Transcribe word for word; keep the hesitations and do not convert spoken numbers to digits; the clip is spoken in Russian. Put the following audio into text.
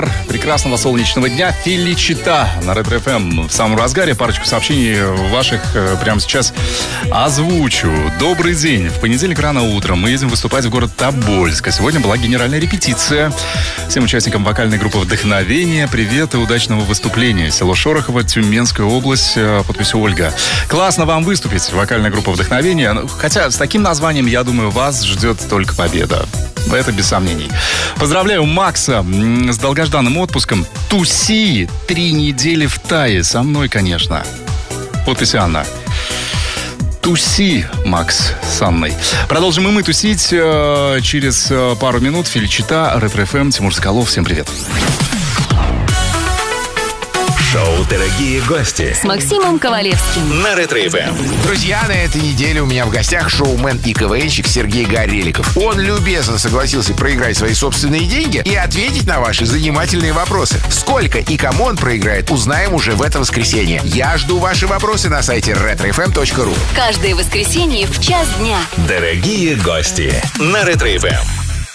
Прекрасного солнечного дня. Феличита на Ретро эф эм в самом разгаре. Парочку сообщений ваших э, прямо сейчас озвучу. Добрый день. В понедельник рано утром мы едем выступать в город Тобольск. А сегодня была генеральная репетиция. Всем участникам вокальной группы «Вдохновение» привет и удачного выступления. Село Шорохово, Тюменская область, подпись Ольга. Классно вам выступить. Вокальная группа «Вдохновение». Хотя с таким названием, я думаю, вас ждет только победа. Это без сомнений. Поздравляю Макса с долгожданным отпуском. Туси три недели в Тае. Со мной, конечно. Подпись Анна. Туси, Макс, с Анной. Продолжим и мы тусить э, через э, пару минут. Феличита, Ретро эф эм, Тимур Соколов. Всем привет. Шоу «Дорогие гости» с Максимом Ковалевским на Ретро эф эм. Друзья, на этой неделе у меня в гостях шоумен и КВНщик Сергей Гореликов. Он любезно согласился проиграть свои собственные деньги и ответить на ваши занимательные вопросы. Сколько и кому он проиграет, узнаем уже в это воскресенье. Я жду ваши вопросы на сайте ретро эф эм точка ру. Каждое воскресенье в час дня. Дорогие гости на Ретро эф эм.